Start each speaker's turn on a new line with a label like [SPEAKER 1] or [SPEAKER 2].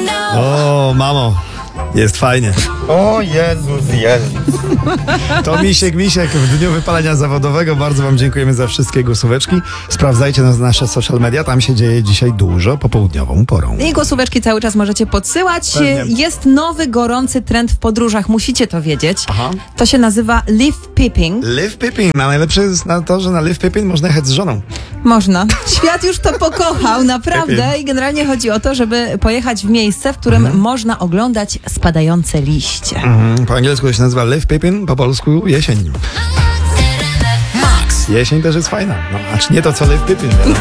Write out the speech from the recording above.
[SPEAKER 1] O, mamo, jest fajnie.
[SPEAKER 2] O Jezus.
[SPEAKER 1] To Misiek w dniu wypalenia zawodowego. Bardzo wam dziękujemy za wszystkie głosóweczki. Sprawdzajcie nas nasze social media, tam się dzieje dzisiaj dużo popołudniową porą.
[SPEAKER 3] I głosóweczki cały czas możecie podsyłać.
[SPEAKER 1] Pewnie.
[SPEAKER 3] Jest nowy, gorący trend w podróżach, musicie to wiedzieć.
[SPEAKER 1] Aha.
[SPEAKER 3] To się nazywa live peeping.
[SPEAKER 1] Live Pippin, a najlepsze jest na to, że na Live Pippin można jechać z żoną.
[SPEAKER 3] Można. Świat już to pokochał, naprawdę.
[SPEAKER 1] Pippin.
[SPEAKER 3] I generalnie chodzi o to, żeby pojechać w miejsce, w którym można oglądać spadające liście.
[SPEAKER 1] Po angielsku to się nazywa Live Pippin, po polsku jesień. Jesień też jest fajna. No, acz nie to co Live Pippin.